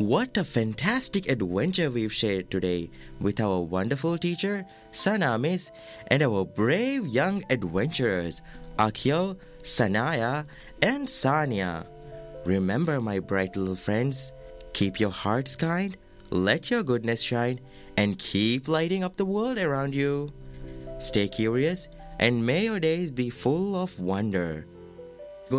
What a fantastic adventure we've shared today with our wonderful teacher, Sana Miss, and our brave young adventurers, Akhil, Sanaya, and Sanya. Remember, my bright little friends, keep your hearts kind, let your goodness shine, and keep lighting up the world around you. Stay curious, and may your days be full of wonder.